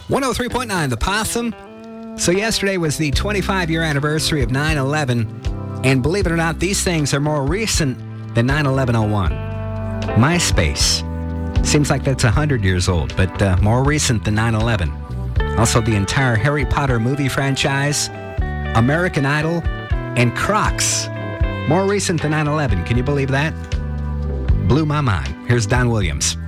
103.9 The Possum. So yesterday was the 25-year anniversary of 9/11, and believe it or not, these things are more recent than 9/11/01. MySpace. Seems like that's 100 years old, but more recent than 9/11. Also, the entire Harry Potter movie franchise, American Idol, and Crocs. More recent than 9/11. Can you believe that? Blew my mind. Here's Don Williams.